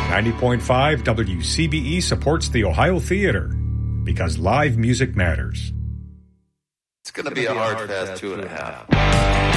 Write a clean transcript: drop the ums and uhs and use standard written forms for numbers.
90.5 WCBE supports the Ohio Theater because live music matters. It's going to be a hard fast 2.5.